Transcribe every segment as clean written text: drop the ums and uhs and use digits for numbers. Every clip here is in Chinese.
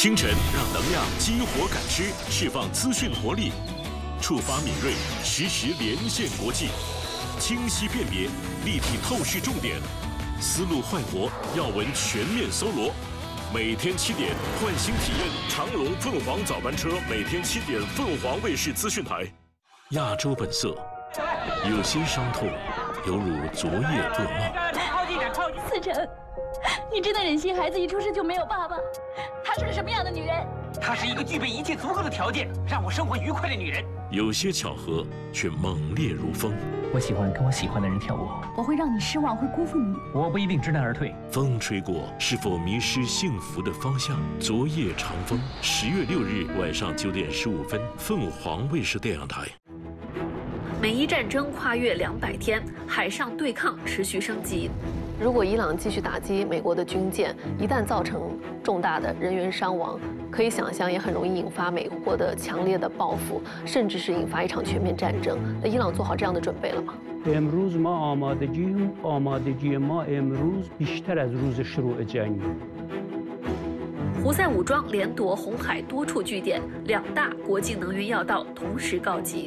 清晨让能量激活感知，释放资讯活力，触发敏锐，实时连线国际，清晰辨别，立体透视重点，思路焕活，要闻全面搜罗。每天7点，唤醒体验长龙凤凰早班车，每天7点，凤凰卫视资讯台。亚洲本色，有些伤痛，犹如昨夜噩梦。 靠近点，靠近！ 思成，你真的忍心孩子一出生就没有爸爸？她是个什么样的女人？ 她是一个具备一切足够的条件让我生活愉快的女人。 有些巧合，却猛烈如风。 我喜欢跟我喜欢的人跳舞。 我会让你失望，会辜负你。 我不一定知难而退。 风吹过，是否迷失幸福的方向？昨夜长风，10月6日晚上9点15分，凤凰卫视电视台。 美伊战争跨越200天，海上对抗持续升级。 如果伊朗继续打击美国的军舰，一旦造成重大的人员伤亡，可以想象也很容易引发美国的强烈的报复，甚至是引发一场全面战争。那伊朗做好这样的准备了吗？ امروز ما آمادگی ما امروز بیشتر از روز شروع جنگ。 胡塞武装连夺红海多处据点，2大国际能源要道同时告急。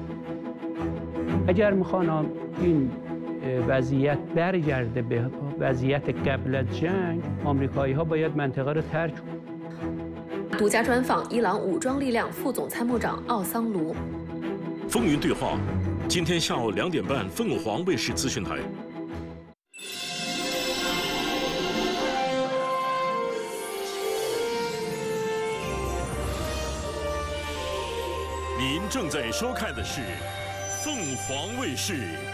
اگر میخوان این وضعیت برگرده به وضعیت قبل از جنگ، آمریکایی ها باید منطقه رو ترک کنند。 独家专访伊朗武装力量副总参谋长奥桑卢。 风云对话，今天下午2点半，凤凰卫视资讯台。您正在收看的是凤凰卫视